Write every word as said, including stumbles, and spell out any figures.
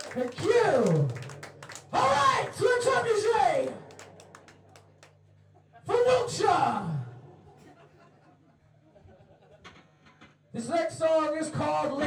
Thank you. All right, so let's have music from Wiltshire. This next song is called